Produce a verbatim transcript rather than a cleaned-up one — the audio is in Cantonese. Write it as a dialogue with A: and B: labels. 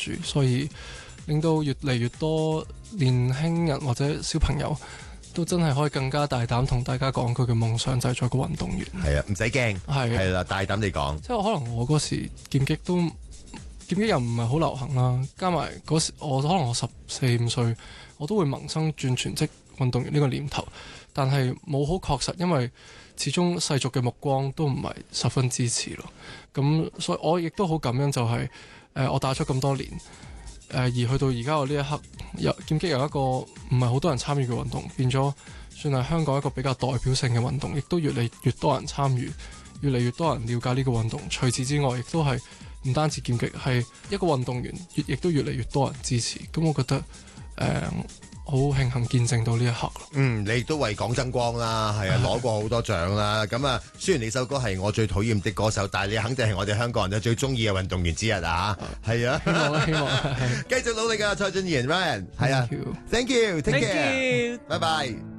A: 注，所以令到越嚟越多年輕人或者小朋友都真係可以更加大膽同大家講佢嘅夢想就係做一個運動員。
B: 係啊，唔使驚，
A: 係
B: 係啦，大膽地講。
A: 即係可能我嗰時劍擊都劍擊又唔係好流行啦，加埋嗰時我可能我十四五歲，我都會萌生轉全職運動員呢個念頭，但係冇好確實，因為始終世俗嘅目光都唔係十分支持咯。咁所以我亦都好感恩就係、是、誒、呃、我打咗咁多年，誒、呃、而去到而家我呢一刻，有劍擊由一個唔係好多人參與嘅運動，變咗算係香港一個比較代表性嘅運動，亦都越嚟越多人參與，越嚟越多人了解呢個運動。除此之外，亦都係唔單止劍擊，係一個運動員，亦亦都越嚟越多人支持。咁我覺得誒。呃好慶幸見證到呢一刻。
B: 嗯，你亦都為港爭光啦，係啊，攞過好多獎啦。咁啊，雖然你首歌係我最討厭的歌手，但係你肯定係我哋香港人最中意嘅運動員之一啊！係啊，
A: 希望希望
B: 繼續努力啊，蔡俊賢 Ryan，係啊
A: ，Thank you，
B: ，Thank you，Take
C: Thank
B: care，
C: you，
B: 拜拜。